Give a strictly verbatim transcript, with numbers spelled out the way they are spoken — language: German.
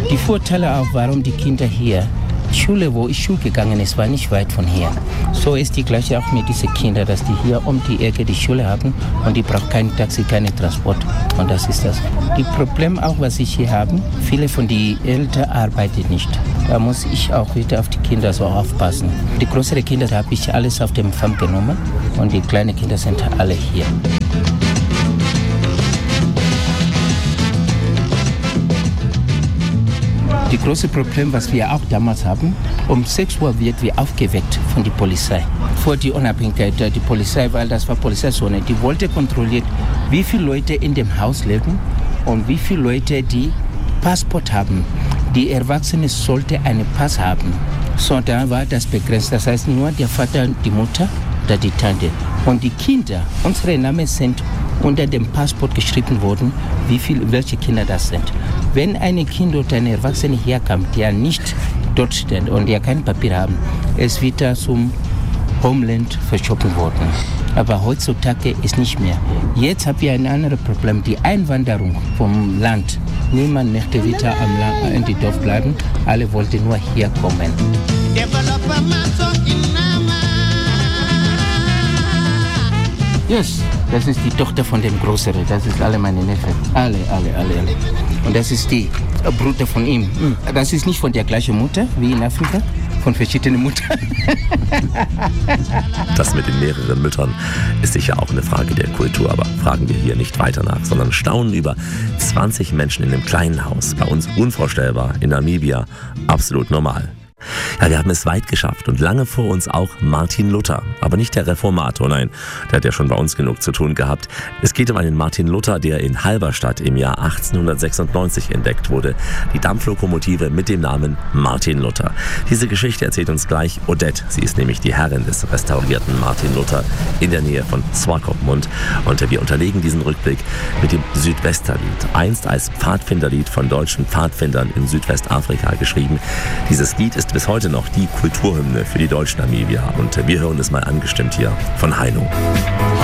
Die Vorteile auch, warum die Kinder hier, Schule, wo ich Schule gegangen ist, war nicht weit von hier. So ist die gleiche auch mit diesen Kindern, dass die hier um die Ecke die Schule haben und die brauchen kein Taxi, keinen Transport. Und das ist das. Die Problem auch, was ich hier habe, viele von den Eltern arbeiten nicht. Da muss ich auch wieder auf die Kinder so aufpassen. Die größeren Kinder habe ich alles auf dem Farm genommen und die kleinen Kinder sind alle hier. Die große Problem, was wir auch damals haben, um sechs Uhr wird wir aufgeweckt von der Polizei. Vor die Unabhängigkeit der die Polizei, weil das war Polizeizone, die wollte kontrollieren, wie viele Leute in dem Haus leben und wie viele Leute die Passport haben. Die Erwachsene sollte einen Pass haben. So, da war das begrenzt. Das heißt nur der Vater, die Mutter oder die Tante. Und die Kinder, unsere Namen sind unter dem Passport geschrieben worden, wie viel, welche Kinder das sind. Wenn ein Kind oder ein Erwachsener herkommt, der nicht dort steht und der kein Papier haben, es wird da zum Homeland verschoben worden. Aber heutzutage ist nicht mehr. Jetzt haben wir ein anderes Problem, die Einwanderung vom Land. Niemand möchte wieder am Land, in die Dorf bleiben, alle wollten nur hier kommen. Yes, das ist die Tochter von dem Größeren, das ist alle meine Neffen, alle, alle, alle, alle. Und das ist die Bruder von ihm. Das ist nicht von der gleichen Mutter wie in Afrika, von verschiedenen Muttern. Das mit den mehreren Müttern ist sicher auch eine Frage der Kultur, aber fragen wir hier nicht weiter nach, sondern staunen über zwanzig Menschen in einem kleinen Haus. Bei uns unvorstellbar, in Namibia absolut normal. Ja, wir haben es weit geschafft und lange vor uns auch Martin Luther. Aber nicht der Reformator, nein, der hat ja schon bei uns genug zu tun gehabt. Es geht um einen Martin Luther, der in Halberstadt im Jahr achtzehnhundertsechsundneunzig entdeckt wurde. Die Dampflokomotive mit dem Namen Martin Luther. Diese Geschichte erzählt uns gleich Odette. Sie ist nämlich die Herrin des restaurierten Martin Luther in der Nähe von Swakopmund. Und wir unterlegen diesen Rückblick mit dem Südwesterlied. Einst als Pfadfinderlied von deutschen Pfadfindern in Südwestafrika geschrieben. Dieses Lied ist bis heute noch die Kulturhymne für die deutschen Namibier. Und wir hören es mal angestimmt hier von Heino.